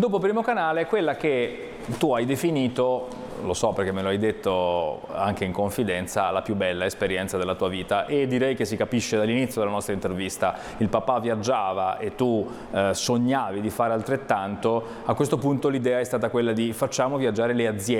Dopo Primo Canale è quella che tu hai definito, lo so perché me lo hai detto anche in confidenza, la più bella esperienza della tua vita, e direi che si capisce dall'inizio della nostra intervista. Il papà viaggiava e tu sognavi di fare altrettanto. A questo punto l'idea è stata quella di facciamo viaggiare le aziende.